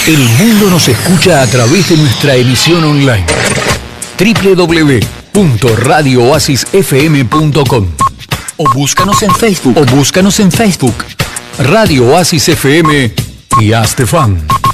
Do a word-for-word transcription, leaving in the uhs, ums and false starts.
El mundo nos escucha a través de nuestra emisión online. doble u doble u doble u punto radio oasis f m punto com o búscanos en Facebook o búscanos en Facebook Radio Oasis F M y hazte fan.